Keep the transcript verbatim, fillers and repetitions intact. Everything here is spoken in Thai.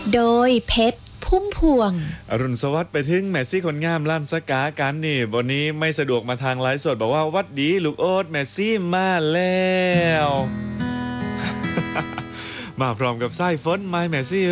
โดยเพชรพุ่มพวงอรุณสวัสดิ์ไปถึงแมสซี่คนงามลั่นสกากันนี่วันนี้ไม่สะดวกมาทางไลฟ์สดบอกว่าวัดดีลูกโอ๊ตแมสซี่มาแล้ว มาพร้อมกับไส้ฝนไม้แมสซี่